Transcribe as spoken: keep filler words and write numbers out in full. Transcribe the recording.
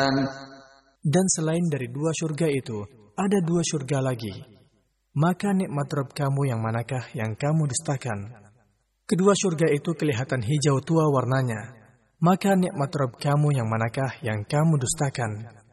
dustakan. Dan selain dari dua surga itu, ada dua surga lagi. Maka nikmat Rabb kamu yang manakah yang kamu dustakan? Kedua surga itu kelihatan hijau tua warnanya. Maka nikmat Rabb kamu yang manakah yang kamu dustakan?